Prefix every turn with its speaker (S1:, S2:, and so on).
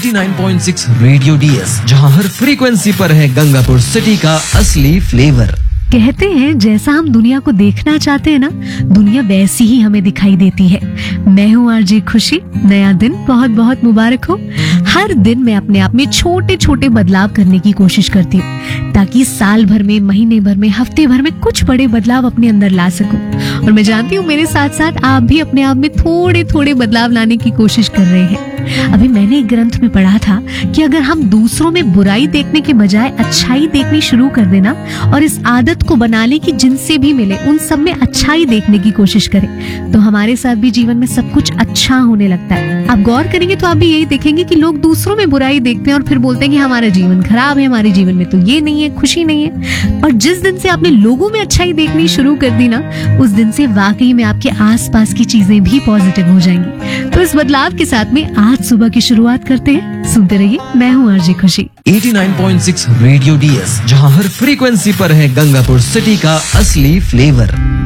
S1: 89.6 radio DS, जहां हर frequency पर है गंगापुर सिटी का असली फ्लेवर।
S2: कहते हैं जैसा हम दुनिया को देखना चाहते हैं ना, दुनिया वैसी ही हमें दिखाई देती है। मैं हूँ आरजे खुशी। नया दिन बहुत बहुत मुबारक हो। हर दिन मैं अपने आप में छोटे छोटे बदलाव करने की कोशिश करती हूँ ताकि साल भर में, महीने भर में, हफ्ते भर में कुछ बड़े बदलाव अपने अंदर ला सकूं। और मैं जानती हूँ मेरे साथ साथ आप भी अपने आप में थोड़े थोड़े बदलाव लाने की कोशिश कर रहे हैं। अभी मैंने एक ग्रंथ में पढ़ा था कि अगर हम दूसरों में बुराई देखने के बजाय अच्छाई देखनी शुरू कर देना और इस आदत को बना ले कि जिनसे भी मिले उन सब में अच्छाई देखने की कोशिश करें, तो हमारे साथ भी जीवन में सब कुछ अच्छा होने लगता है। आप गौर करेंगे तो आप भी यही देखेंगे कि लोग दूसरों में बुराई देखते हैं और फिर बोलते हैं कि हमारा जीवन खराब है, हमारे जीवन में तो ये नहीं है, खुशी नहीं है। और जिस दिन से आपने लोगों में अच्छाई देखनी शुरू कर दी ना, उस दिन से वाकई में आपके आसपास की चीजें भी पॉजिटिव हो जाएंगी। तो इस बदलाव के साथ में आज सुबह की शुरुआत करते हैं। सुनते रहिए, मैं हूँ आरजे खुशी।
S1: 89.6 रेडियो डीएस, जहां हर फ्रीक्वेंसी पर है गंगापुर सिटी का असली फ्लेवर।